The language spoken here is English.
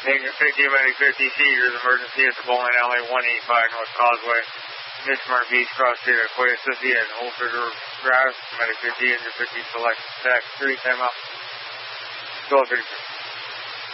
Agent 50, Medic 50, seizures, emergency at the bowling alley, 185 North Causeway. Mishmar Beach, Cross State, Aquarius 50, and Holford Drive. Medic 50, Agent 50, select tax 3, time out. Go 32.